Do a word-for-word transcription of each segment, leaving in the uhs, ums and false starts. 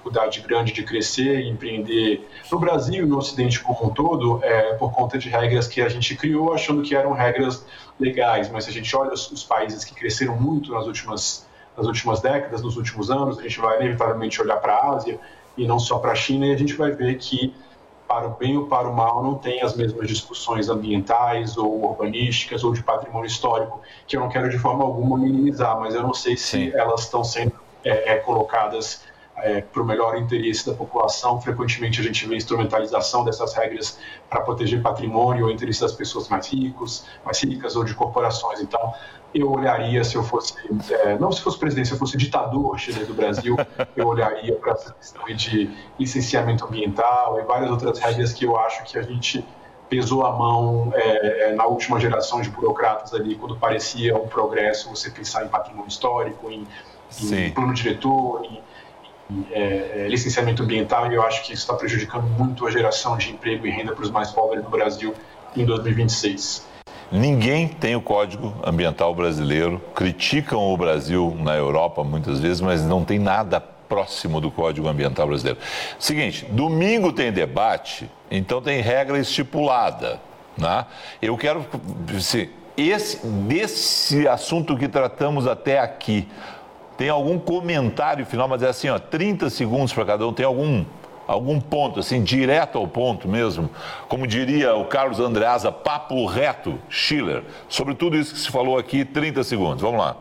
dificuldade grande de crescer e empreender no Brasil e no Ocidente como um todo, é, por conta de regras que a gente criou achando que eram regras legais. Mas se a gente olha os, os países que cresceram muito nas últimas, nas últimas décadas, nos últimos anos, a gente vai inevitavelmente olhar para a Ásia e não só para a China, e a gente vai ver que, para o bem ou para o mal, não tem as mesmas discussões ambientais ou urbanísticas ou de patrimônio histórico, que eu não quero de forma alguma minimizar, mas eu não sei se Sim. elas estão sendo é, é, colocadas é, para o melhor interesse da população. Frequentemente a gente vê instrumentalização dessas regras para proteger patrimônio ou interesse das pessoas mais ricos, mais ricas ou de corporações. Então, eu olharia, se eu fosse, é, não se fosse presidente, se eu fosse ditador chileno do Brasil, eu olharia para essa questão de licenciamento ambiental e várias outras regras que eu acho que a gente pesou a mão é, na última geração de burocratas ali, quando parecia um progresso você pensar em patrimônio histórico, em, em plano diretor, em, em é, licenciamento ambiental, e eu acho que isso está prejudicando muito a geração de emprego e renda para os mais pobres no Brasil em dois mil e vinte e seis. Ninguém tem o Código Ambiental brasileiro, criticam o Brasil na Europa muitas vezes, mas não tem nada próximo do Código Ambiental brasileiro. Seguinte, domingo tem debate, então tem regra estipulada, né? Eu quero, se esse, desse assunto que tratamos até aqui, tem algum comentário final, mas é assim, ó, trinta segundos para cada um, tem algum... Algum ponto, assim, direto ao ponto mesmo, como diria o Carlos Andreasa, papo reto, Schiller, sobre tudo isso que se falou aqui, trinta segundos, vamos lá.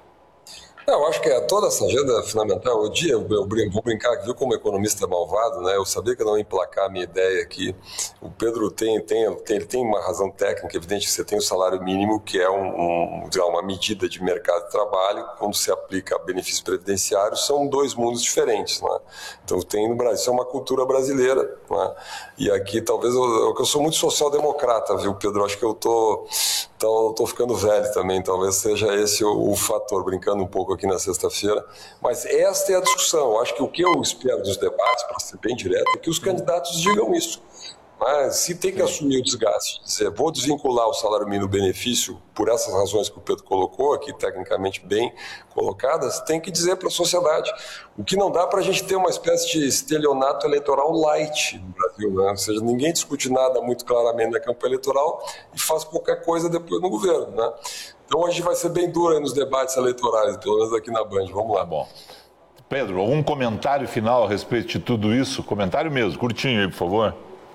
Eu acho que é toda essa agenda fundamental. O dia, eu vou brincar que, viu como economista malvado, né? Eu sabia que eu não ia emplacar a minha ideia aqui. O Pedro tem, tem, tem, ele tem uma razão técnica, evidente que você tem o salário mínimo, que é um, um, uma medida de mercado de trabalho, quando se aplica a benefícios previdenciários, são dois mundos diferentes, né? Então tem no Brasil, isso é uma cultura brasileira, né? E aqui talvez, eu, eu sou muito social-democrata, viu, Pedro? Acho que eu tô, tô, tô ficando velho também, talvez seja esse o, o fator, brincando um pouco aqui na sexta-feira, mas esta é a discussão. Eu acho que o que eu espero dos debates, para ser bem direto, é que os candidatos digam isso. Mas se tem que assumir o desgaste, dizer, vou desvincular o salário mínimo benefício por essas razões que o Pedro colocou aqui, tecnicamente bem colocadas, tem que dizer para a sociedade. O que não dá para a gente ter uma espécie de estelionato eleitoral light no Brasil, né? Ou seja, ninguém discute nada muito claramente na campanha eleitoral e faz qualquer coisa depois no governo, né? Então hoje vai ser bem duro aí nos debates eleitorais, pelo menos aqui na Band. Vamos lá. Tá bom. Pedro, algum comentário final a respeito de tudo isso? Comentário mesmo, curtinho aí, por favor.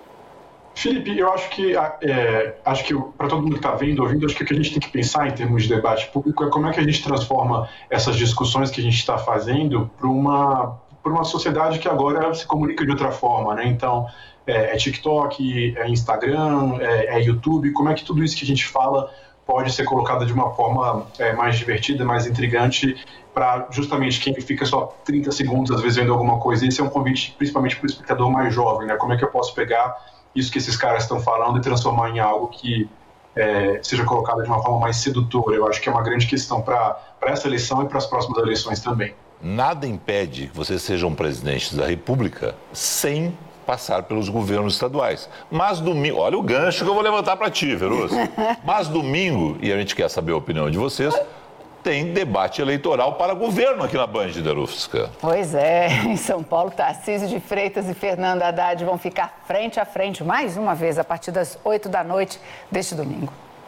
Felipe, eu acho que, é, acho que para todo mundo que está vendo, ouvindo, acho que o que a gente tem que pensar em termos de debate público é como é que a gente transforma essas discussões que a gente está fazendo para uma, para uma sociedade que agora se comunica de outra forma, né? Então, é, é TikTok, é Instagram, é, é YouTube, como é que tudo isso que a gente fala pode ser colocado de uma forma é, mais divertida, mais intrigante, para justamente quem fica só trinta segundos, às vezes, vendo alguma coisa. Esse é um convite principalmente para o espectador mais jovem, né? Como é que eu posso pegar isso que esses caras estão falando e transformar em algo que é, seja colocado de uma forma mais sedutora? Eu acho que é uma grande questão para essa eleição e para as próximas eleições também. Nada impede que vocês sejam presidentes da República sem passar pelos governos estaduais. Mas domingo, olha o gancho que eu vou levantar para ti, Veloso. Mas domingo, e a gente quer saber a opinião de vocês, tem debate eleitoral para governo aqui na Band, Darufska. Pois é, em São Paulo, Tarcísio de Freitas e Fernando Haddad vão ficar frente a frente mais uma vez a partir das oito da noite deste domingo.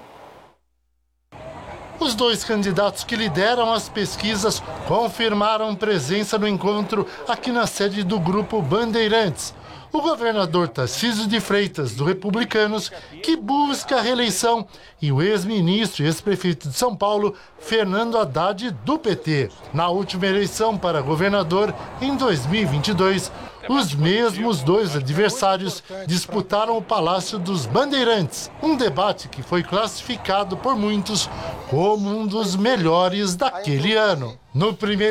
Os dois candidatos que lideram as pesquisas confirmaram presença no encontro aqui na sede do Grupo Bandeirantes. O governador Tarcísio de Freitas, do Republicanos, que busca a reeleição, e o ex-ministro e ex-prefeito de São Paulo, Fernando Haddad, do P T. Na última eleição para governador, em dois mil e vinte e dois, os mesmos dois adversários disputaram o Palácio dos Bandeirantes, um debate que foi classificado por muitos como um dos melhores daquele ano. No primeiro